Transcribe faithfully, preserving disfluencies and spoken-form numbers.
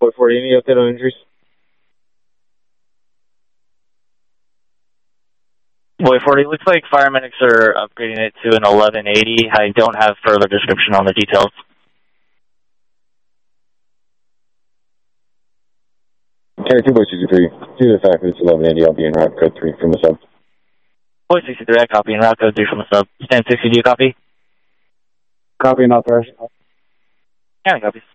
Boy forty, any update on injuries? Boy forty, looks like firemedics are upgrading it to an eleven eighty. I don't have further description on the details. Carry two Boy sixty-three. Due to the fact that it's eleven eighty, I'll be in route code three from the sub. Boy sixty-three, I copy, and route code three from the sub. Stand sixty, do you copy? Copy and authorized. Yeah, I copy.